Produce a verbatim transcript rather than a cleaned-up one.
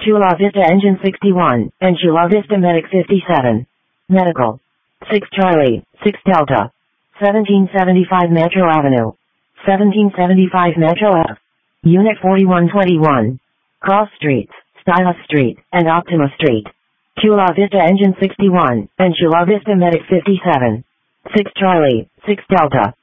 Chula Vista Engine sixty-one, and Chula Vista Medic fifty-seven. Medical. six Charlie, six Delta. seventeen seventy-five Metro Avenue. seventeen seventy-five Metro F. Unit forty-one twenty-one. Cross Streets, Stylus Street, and Optima Street. Chula Vista Engine sixty-one, and Chula Vista Medic fifty-seven. six Charlie, six Delta.